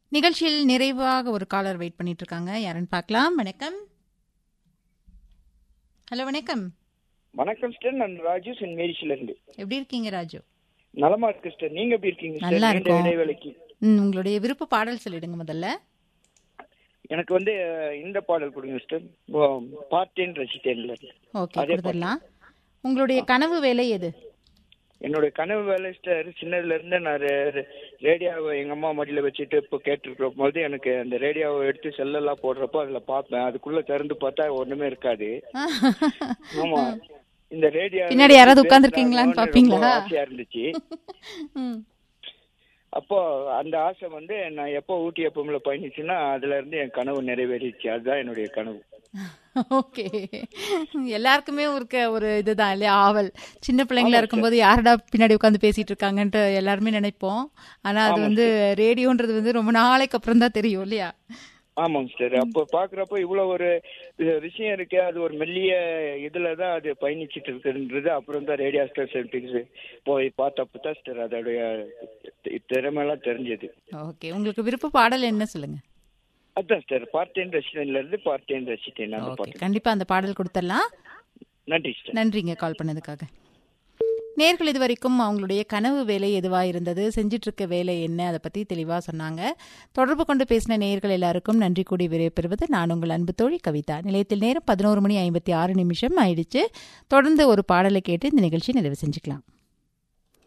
நிகழ்ச்சியில் நிறைவாக ஒரு காலர் வெயிட் பண்ணிட்டு இருக்காங்க. யாருன்னு பார்க்கலாம். வணக்கம். ஹலோ, வணக்கம். வணக்கம் சிஸ்டர், நான் ராஜு சென்ட் மேரிஸ்ல இருந்து. எப்படி இருக்கீங்க ராஜு? நலமா இருக்கு சிஸ்டர், நீங்க எப்படி இருக்கீங்க? நல்லா இருக்கும். இடைவேளைக்கு உங்களுடைய விருப்ப பாடல் சொல்லிடுங்க முதல்ல. எனக்கு இந்த பாடல் கொடுங்க சிஸ்டர், பார்த்தேன் ரசித்தேன்ல. ஓகே, கொடுத்துடலாம். உங்களுடைய கனவு வேலை எது? என்னுடைய கனவு வேலை சிஸ்டர், சின்னதுல இருந்து நான் ரேடியோவை எங்க அம்மா மடியில வச்சுட்டு இப்போ கேட்டுருக்கிற போது எனக்கு அந்த ரேடியோவை எடுத்து செல்லெல்லாம் போடுறப்போ அதுல பார்ப்பேன். அதுக்குள்ள திறந்து பார்த்தா ஒண்ணுமே இருக்காது. ஆமா, இந்த ரேடியோ பின்னாடி யாராவது உட்கார்ந்துருக்கீங்களான்னு பாப்பீங்களா? ஆசையா இருந்துச்சு. அப்போ அந்த ஆசை நான் எப்போ ஊட்டி எப்பவுமே பயணிச்சுன்னா அதுல இருந்து என் கனவு நிறைவேறிச்சு. அதுதான் என்னுடைய கனவு. ஓகே, எல்லாருக்குமே ஒரு இதுதான் இல்லையா, ஆவல். சின்ன பிள்ளைங்களா இருக்கும்போது யாரடா பின்னாடி உட்காந்து பேசிட்டு இருக்காங்கன்ட்டு எல்லாருமே நினைப்போம். ஆனா அது ரேடியோன்றது ரொம்ப நாளைக்கு அப்புறம் தான் தெரியும் இல்லையா? ஆமாங்க சார். அப்போ பாக்குறப்போ இவ்வளவு ஒரு விஷயம் இருக்கு, அது ஒரு மெல்லிய இதுலதான் அது பயணிச்சுட்டு இருக்குன்றது அப்புறம் தான் ரேடியோ ஸ்டேஷன் போய் பார்த்தப்பதான் சார் அதோடைய திறமையெல்லாம் தெரிஞ்சது. ஓகே, உங்களுக்கு விருப்ப பாடல் என்ன சொல்லுங்க? அதான் சார், பார்த்தேன் ரசித்தேன்ல இருந்து பார்த்தேன் ரசித்தேன். கண்டிப்பா அந்த பாடல் கொடுத்துடலாம். நன்றி சார். நன்றிங்க கால் பண்ணதுக்காக. நேர்கள் இது வரைக்கும் அவங்களுடைய கனவு வேலை எதுவா இருந்தது, செஞ்சிட்டு இருக்க வேலை என்ன, அதை பத்தி தெளிவா சொன்னாங்க. தொடர்பு கொண்டு பேசின நேயர்கள் எல்லாருக்கும் நன்றி கூடி விடைபெறுவது நான் உங்கள் அன்பு தோழி கவிதா. நிலையத்தில் நேரம் 11:56 ஆயிடுச்சு. தொடர்ந்து ஒரு பாடலை கேட்டு இந்த நிகழ்ச்சி நிறைவு செஞ்சுக்கலாம்.